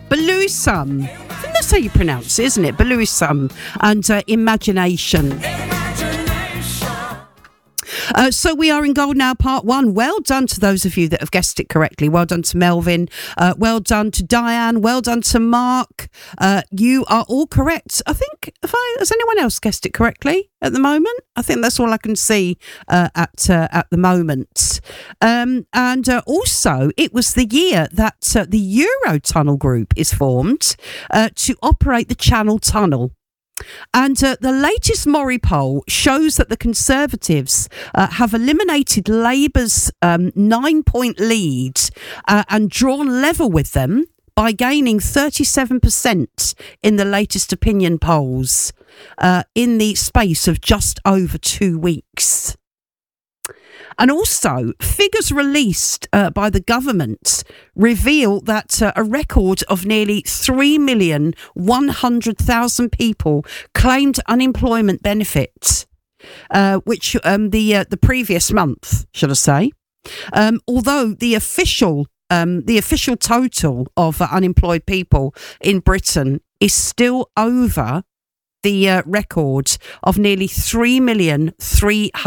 Belusum. I think that's how you pronounce it, isn't it? Belusum and Imagination. So we are in gold now, part one. Well done to those of you that have guessed it correctly. Well done to Melvin. Well done to Diane. Well done to Mark. You are all correct. I think, has anyone else guessed it correctly at the moment? I think that's all I can see at the moment. And also, it was the year that the Eurotunnel Group is formed to operate the Channel Tunnel. And the latest Mori poll shows that the Conservatives have eliminated Labour's 9-point lead and drawn level with them by gaining 37% in the latest opinion polls in the space of just over 2 weeks. And also, figures released by the government reveal that a record of nearly 3,100,000 people claimed unemployment benefits, which the previous month, should I say. Although the official total of unemployed people in Britain is still over the record of nearly 3,300,000.